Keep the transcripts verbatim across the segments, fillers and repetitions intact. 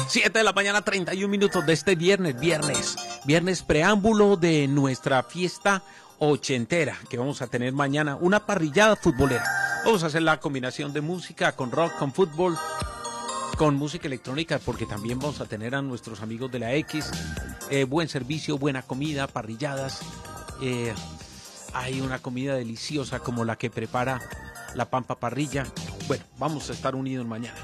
siete de la mañana, treinta y un minutos de este viernes, viernes, viernes preámbulo de nuestra fiesta ochentera que vamos a tener mañana, una parrillada futbolera. Vamos a hacer la combinación de música con rock, con fútbol, con música electrónica, porque también vamos a tener a nuestros amigos de la X, eh, buen servicio, buena comida, parrilladas. Eh, hay una comida deliciosa como la que prepara la Pampa Parrilla. Bueno, vamos a estar unidos mañana.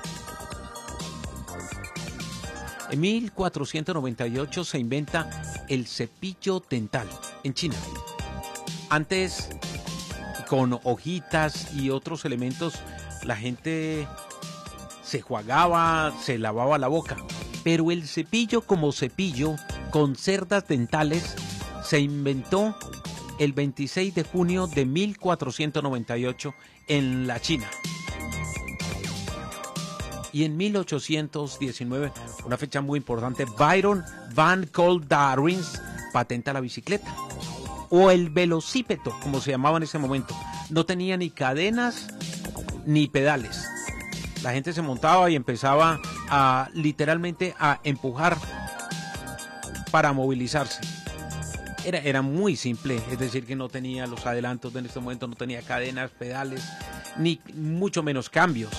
En mil cuatrocientos noventa y ocho se inventa el cepillo dental en China. Antes, con hojitas y otros elementos, la gente se jugaba, se lavaba la boca. Pero el cepillo como cepillo, con cerdas dentales, se inventó el veintiséis de junio de mil cuatrocientos noventa y ocho en la China. Y en mil ochocientos diecinueve, una fecha muy importante, Byron Van Cole Darwin patenta la bicicleta, o el velocípedo, como se llamaba en ese momento. No tenía ni cadenas ni pedales. La gente se montaba y empezaba a literalmente a empujar para movilizarse. Era, era muy simple, es decir, que no tenía los adelantos de en este momento, no tenía cadenas, pedales, ni mucho menos cambios.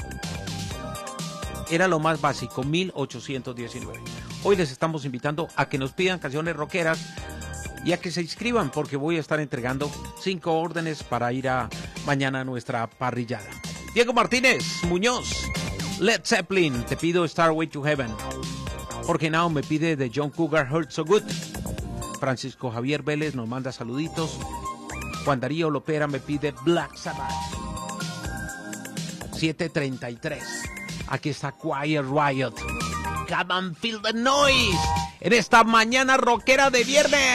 Era lo más básico, mil ochocientos diecinueve. Hoy les estamos invitando a que nos pidan canciones rockeras y a que se inscriban, porque voy a estar entregando cinco órdenes para ir a mañana a nuestra parrillada. Diego Martínez Muñoz, Led Zeppelin, te pido Starway to Heaven. Jorge Nao me pide de John Cougar, Hurt So Good. Francisco Javier Vélez nos manda saluditos. Juan Darío Lopera me pide Black Sabbath. siete treinta y tres. Aquí está Quiet Riot. Come and feel the noise. En esta mañana rockera de viernes.